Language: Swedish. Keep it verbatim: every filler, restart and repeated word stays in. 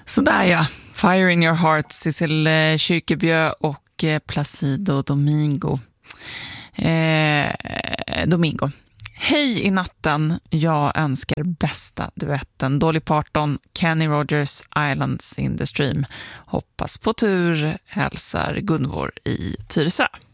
Sådär ja, Fire in your heart, Sissel Kyrkebjö och Placido Domingo. Eh, Domingo. Hej i natten, jag önskar bästa duetten Dolly Parton, Kenny Rogers, Islands in the Stream. Hoppas på tur, hälsar Gunvor i Tyresö.